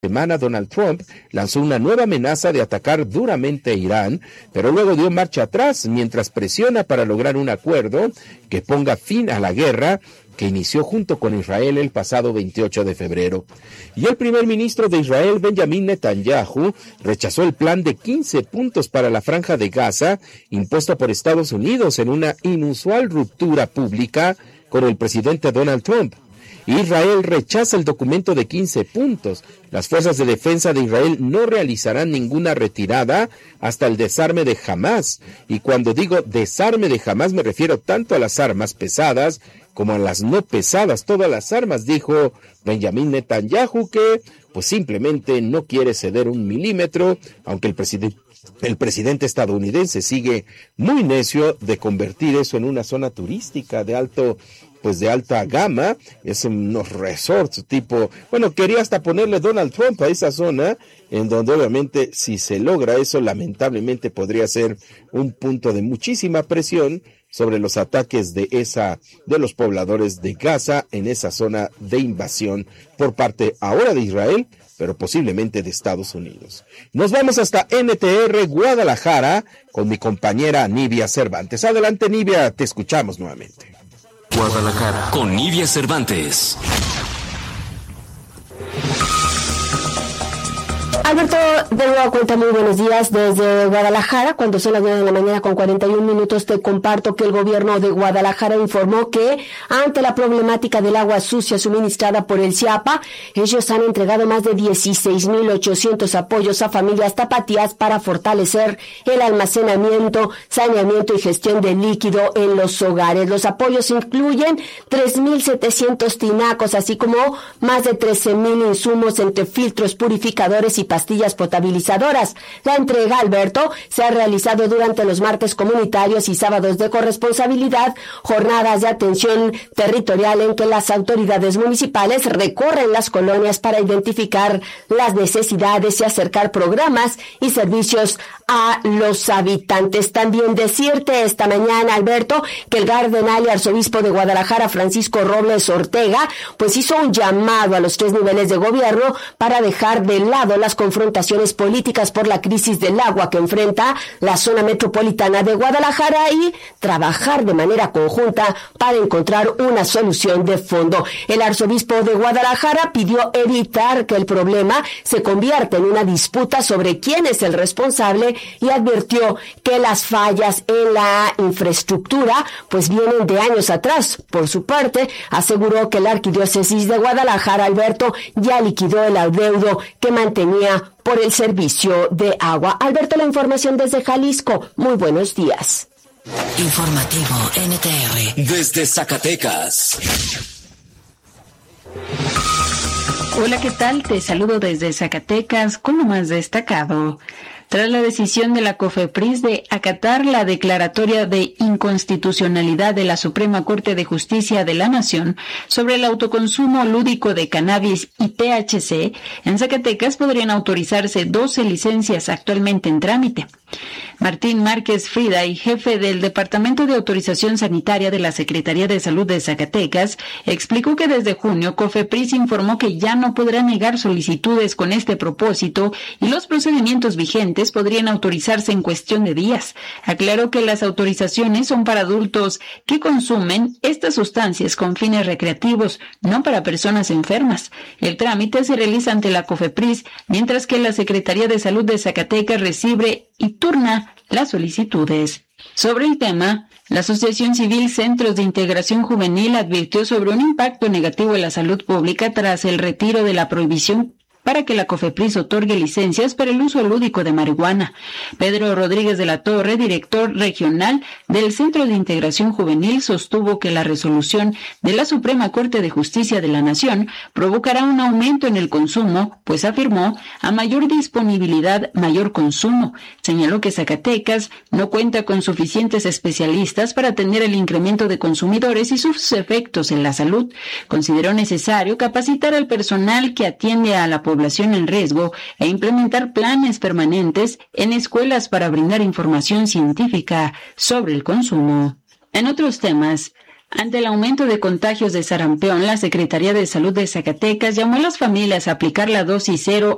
semana Donald Trump lanzó una nueva amenaza de atacar duramente a Irán, pero luego dio marcha atrás mientras presiona para lograr un acuerdo que ponga fin a la guerra que inició junto con Israel el pasado 28 de febrero. Y el primer ministro de Israel, Benjamin Netanyahu, rechazó el plan de 15 puntos para la Franja de Gaza impuesto por Estados Unidos en una inusual ruptura pública con el presidente Donald Trump. Israel rechaza el documento de 15 puntos. Las fuerzas de defensa de Israel no realizarán ninguna retirada hasta el desarme de Hamás. Y cuando digo desarme de Hamás me refiero tanto a las armas pesadas como a las no pesadas. Todas las armas, dijo Benjamin Netanyahu, que pues simplemente no quiere ceder un milímetro, aunque el presidente estadounidense sigue muy necio de convertir eso en una zona turística de alta gama. Es unos resorts tipo, quería hasta ponerle Donald Trump a esa zona, en donde obviamente si se logra eso, lamentablemente podría ser un punto de muchísima presión sobre los ataques de los pobladores de Gaza en esa zona de invasión por parte ahora de Israel, pero posiblemente de Estados Unidos. Nos vamos hasta NTR Guadalajara con mi compañera Nivia Cervantes. Adelante, Nivia, te escuchamos nuevamente. Guadalajara con Nivia Cervantes. Alberto, de nueva cuenta, muy buenos días desde Guadalajara. Cuando son las 9 de la mañana con 41 minutos, te comparto que el gobierno de Guadalajara informó que ante la problemática del agua sucia suministrada por el CIAPA, ellos han entregado más de 16,800 apoyos a familias tapatías para fortalecer el almacenamiento, saneamiento y gestión de líquido en los hogares. Los apoyos incluyen 3,700 tinacos, así como más de 13,000 insumos entre filtros, purificadores y pastillas potabilizadoras. La entrega, Alberto, se ha realizado durante los martes comunitarios y sábados de corresponsabilidad, jornadas de atención territorial en que las autoridades municipales recorren las colonias para identificar las necesidades y acercar programas y servicios a los habitantes. También decirte esta mañana, Alberto, que el cardenal y arzobispo de Guadalajara, Francisco Robles Ortega, pues hizo un llamado a los 3 niveles de gobierno para dejar de lado las confrontaciones políticas por la crisis del agua que enfrenta la zona metropolitana de Guadalajara y trabajar de manera conjunta para encontrar una solución de fondo. El arzobispo de Guadalajara pidió evitar que el problema se convierta en una disputa sobre quién es el responsable y advirtió que las fallas en la infraestructura pues vienen de años atrás. Por su parte, aseguró que la Arquidiócesis de Guadalajara, Alberto, ya liquidó el adeudo que mantenía por el servicio de agua. Alberto, la información desde Jalisco. Muy buenos días. Informativo NTR. Desde Zacatecas. Hola, ¿qué tal? Te saludo desde Zacatecas con lo más destacado. Tras la decisión de la COFEPRIS de acatar la declaratoria de inconstitucionalidad de la Suprema Corte de Justicia de la Nación sobre el autoconsumo lúdico de cannabis y THC, en Zacatecas podrían autorizarse 12 licencias actualmente en trámite. Martín Márquez Frida, y jefe del Departamento de Autorización Sanitaria de la Secretaría de Salud de Zacatecas, explicó que desde junio COFEPRIS informó que ya no podrá negar solicitudes con este propósito y los procedimientos vigentes podrían autorizarse en cuestión de días. Aclaró que las autorizaciones son para adultos que consumen estas sustancias con fines recreativos, no para personas enfermas. El trámite se realiza ante la COFEPRIS, mientras que la Secretaría de Salud de Zacatecas recibe y turna las solicitudes. Sobre el tema, la Asociación Civil Centros de Integración Juvenil advirtió sobre un impacto negativo en la salud pública tras el retiro de la prohibición para que la COFEPRIS otorgue licencias para el uso lúdico de marihuana. Pedro Rodríguez de la Torre, director regional del Centro de Integración Juvenil, sostuvo que la resolución de la Suprema Corte de Justicia de la Nación provocará un aumento en el consumo, pues afirmó, a mayor disponibilidad, mayor consumo. Señaló que Zacatecas no cuenta con suficientes especialistas para atender el incremento de consumidores y sus efectos en la salud. Consideró necesario capacitar al personal que atiende a la población en riesgo e implementar planes permanentes en escuelas para brindar información científica sobre el consumo. En otros temas, ante el aumento de contagios de sarampión, la Secretaría de Salud de Zacatecas llamó a las familias a aplicar la dosis 0